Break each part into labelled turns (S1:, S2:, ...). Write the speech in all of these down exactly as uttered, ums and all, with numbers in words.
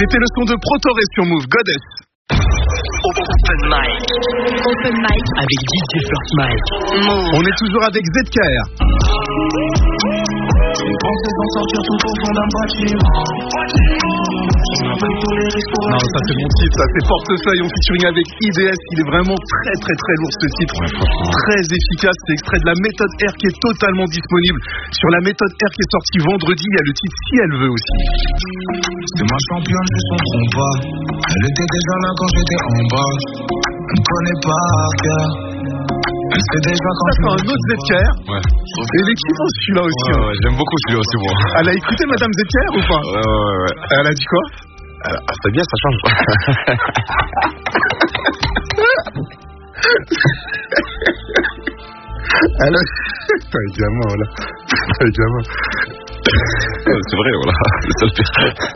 S1: C'était le son de Protoré sur Move, Goddess.
S2: Open mic.
S3: Open mic
S2: Avec D J First Mike.
S3: Move.
S1: On est toujours avec Z K R.
S4: J'ai pensé d'en sortir tout au fond d'un bâtiment. On a pris tous les risques pour...
S1: Non, ça c'est mon titre, ça c'est Portefeuille en featuring avec I D S. Il est vraiment très très très lourd ce titre.
S5: Ouais,
S1: très efficace. C'est extrait de la méthode R qui est totalement disponible. Sur la méthode R qui est sortie vendredi, il y a le titre Si elle veut aussi.
S4: C'est ma championne, je son trompe pas. Elle était déjà là quand j'étais en bas. Elle me connaît pas à cœur. Elle sait déjà quand
S1: Ça
S4: je
S1: c'est un autre Z K R.
S5: Ouais.
S1: Et l'équipe celui-là aussi.
S5: Ouais,
S1: hein.
S5: ouais, j'aime beaucoup celui-là aussi, moi.
S1: Elle a écouté Madame Z K R ou pas?
S5: Ouais, ouais, ouais.
S1: Elle a dit quoi?
S5: Ah, c'est bien, ça change.
S1: Elle a... Putain, le gamin, voilà. Putain, le gamin.
S5: C'est vrai, voilà. C'est ça le pire.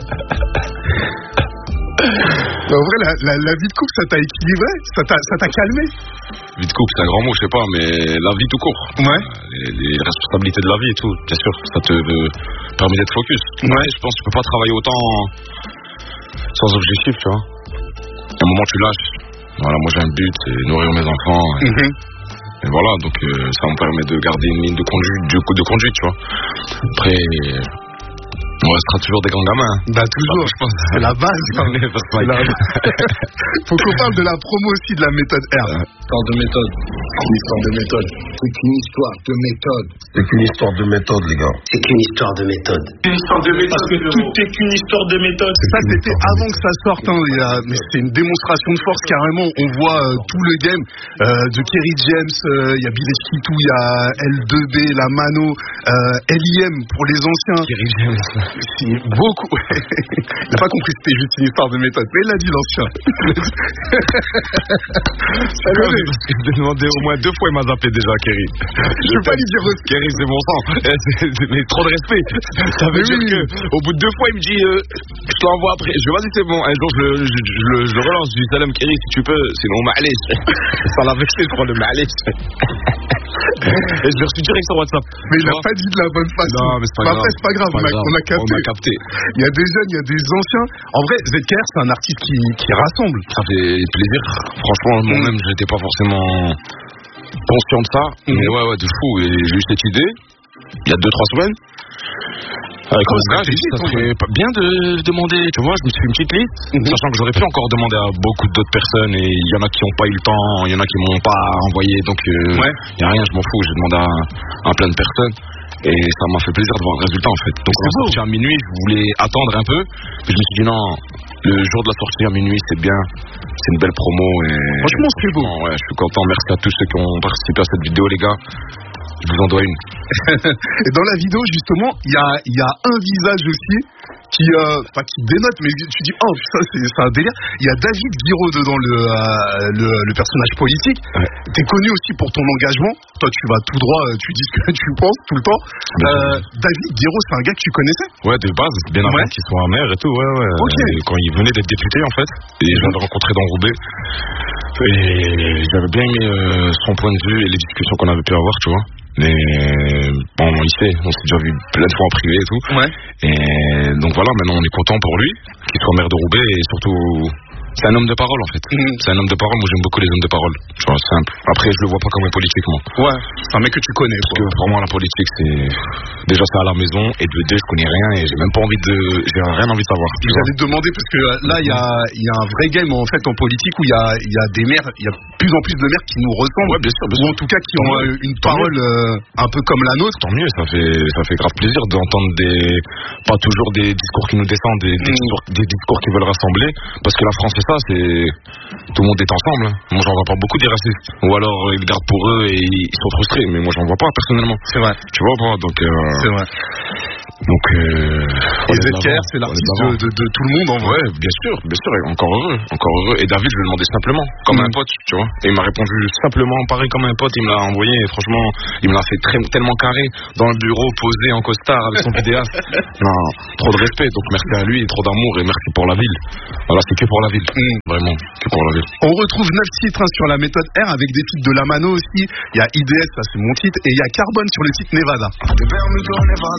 S1: En vrai, la, la, la vie de couple, ça t'a équilibré? Ça t'a, ça t'a calmé?
S5: Vie de couple, c'est un grand mot, je sais pas, mais la vie tout court.
S1: Ouais.
S5: Les, les responsabilités de la vie et tout, bien sûr, ça te euh, permet d'être focus. Ouais, je pense que tu peux pas travailler autant sans objectif, tu vois. À un moment, tu lâches. Voilà, moi j'ai un but, c'est nourrir mes enfants. Et,
S1: Mm-hmm.
S5: et voilà, donc euh, ça me permet de garder une ligne de conduite, de, de conduite, tu vois. Après, on restera toujours des grands gamins.
S1: Bah toujours,
S5: je pense.
S1: c'est la base. Hein. C'est la... Faut qu'on parle de la promo aussi de la méthode R.
S4: Histoire de méthode. Une histoire de méthode.
S6: C'est qu'une histoire de méthode.
S7: C'est qu'une histoire de méthode, les gars.
S6: C'est qu'une histoire de méthode.
S4: Une histoire de méthode. Parce que tout est qu'une histoire de méthode.
S1: Ça c'était avant que ça sorte, hein. Il y a... mais c'est une démonstration de force carrément. On voit euh, tout le game euh, de Kerry James, euh, il y a Billy Chitou, il y a L deux B, la Mano, euh, L I M pour les anciens.
S5: Kerry James.
S1: C'est beaucoup. Il n'a pas compris que c'était juste une histoire de méthode, mais il l'a dit l'ancien.
S5: C'est quoi, parce que je l'ai demandé au moins deux fois, il m'a zappé déjà, Kerry.
S1: Je veux pas lui dire aussi.
S5: Kerry, c'est mon sang. Eh, c'est- c'est- Mais trop de respect. Ça veut
S1: Mais
S5: dire
S1: oui.
S5: que, au bout de deux fois, il me dit, euh, je te l'envoie après. Je lui dis, vas-y, c'est bon. Un jour, je, je, je, je le- je le relance. Je lui dis, salam, Kerry, si tu peux. Sinon, ma'alèche. Ça l'a vexé, je crois, le ma'alèche. Et je l'ai reçu direct sur WhatsApp.
S1: Mais il
S5: Tu
S1: l'a
S5: vois.
S1: pas dit de la bonne façon.
S5: Non, mais c'est pas
S1: Bah,
S5: grave.
S1: après, c'est pas grave,
S5: C'est
S1: mec, on a capté.
S5: On a capté.
S1: Il y a des jeunes, il y a des anciens. En vrai, Z K R, c'est un artiste qui, qui rassemble.
S5: Ça fait plaisir. Franchement, moi-même, je n'étais pas forcément conscient de ça. Mais ouais, ouais, de fou. Et j'ai eu cette idée, il y a deux trois semaines. Avec
S1: Oh,
S5: mon
S1: ça
S5: gars,
S1: fait
S5: j'ai dit,
S1: vite,
S5: ça
S1: en
S5: serait pas bien de demander, tu vois, je me suis fait une petite liste,
S1: Mhm.
S5: sachant que j'aurais pu encore demander à beaucoup d'autres personnes, et il y en a qui n'ont pas eu le temps, il y en a qui m'ont pas envoyé, donc il
S1: Ouais.
S5: n'y a rien, je m'en fous, j'ai demandé à, à plein de personnes, et ça m'a fait plaisir de voir le résultat en fait. Donc on
S1: C'est
S5: est
S1: beau.
S5: sorti à minuit, je voulais attendre un peu, puis je me suis dit non, le jour de la sortie à minuit c'est bien, c'est une belle promo, et
S1: Franchement, c'est beau.
S5: ouais, je suis content, merci à tous ceux qui ont participé à cette vidéo les gars, je vous en dois une.
S1: Et dans la vidéo, justement, il y a, il y a un visage aussi qui, euh, enfin, qui dénote, mais tu dis, oh putain, c'est, c'est un délire. Il y a David Guiraud dedans, le, euh, le, le personnage politique.
S5: Ouais.
S1: T'es connu aussi pour ton engagement. Toi, tu vas tout droit, tu dis ce que tu penses tout le temps. Euh, David Guiraud, c'est un gars que tu connaissais?
S5: Ouais, de base, bien avant
S1: Ouais.
S5: qu'il soit maire et tout, ouais, ouais.
S1: Ok.
S5: Et quand il venait d'être député, en fait, et je l'avais rencontré dans Roubaix. Et j'avais bien aimé euh, son point de vue et les discussions qu'on avait pu avoir, tu vois. Mais bon, il sait, on s'est déjà vu plein de fois en privé et tout.
S1: Ouais.
S5: Et donc voilà, maintenant on est content pour lui, qu'il soit maire de Roubaix et surtout, c'est un homme de parole en fait.
S1: Mhm.
S5: C'est un homme de parole, moi j'aime beaucoup les hommes de parole. Tu vois, simple. Après, je le vois pas comme un politique, moi.
S1: Ouais. C'est un mec que tu connais,
S5: Parce
S1: quoi.
S5: que pour moi, la politique, c'est. Déjà, c'est à la maison, et de deux, je connais rien, et j'ai même pas envie de. J'ai rien envie de savoir. tu vois.
S1: J'allais te demander parce que euh, là il y a, il y a un vrai game en fait en politique où il y a, il y a des maires, il y a de plus en plus de maires qui nous ressemblent,
S5: Ouais, bien sûr, bien
S1: ou
S5: sûr.
S1: en tout cas qui ont
S5: Tant mieux.
S1: euh, une
S5: Tant
S1: parole euh, un peu comme la nôtre.
S5: Tant mieux, ça fait, ça fait grave plaisir d'entendre des. Pas toujours des discours qui nous descendent, des, des,
S1: Mm.
S5: discours, des discours qui veulent rassembler, parce que la France, c'est ça, c'est. Tout le monde est ensemble. Moi, j'en vois pas beaucoup des racistes. Ou alors, ils le gardent pour eux et ils sont frustrés, mais moi, j'en vois pas personnellement.
S1: C'est vrai.
S5: Tu vois pas, donc. Euh...
S1: C'est vrai.
S5: Donc. Euh...
S1: Et Z K R, c'est l'artiste de, de, de tout le monde en vrai.
S5: Ouais, bien sûr, bien sûr, et encore heureux, encore heureux. Et David, je lui ai demandé simplement, comme
S1: Mhm.
S5: un pote, tu vois. Et il m'a répondu simplement, pareil comme un pote, il me l'a envoyé, et franchement, il me l'a fait très, tellement carré, dans le bureau, posé en costard avec son vidéaste. Non, trop de respect, donc merci à lui, et trop d'amour, et merci pour la ville. Voilà, c'est que pour la ville,
S1: Mhm.
S5: vraiment, que pour la ville.
S1: On retrouve neuf titres hein, sur la méthode R avec des titres de la Mano aussi. Il y a I D S, ça c'est mon titre, et il y a Carbone sur le titre Nevada.
S4: Des Bermudes, on est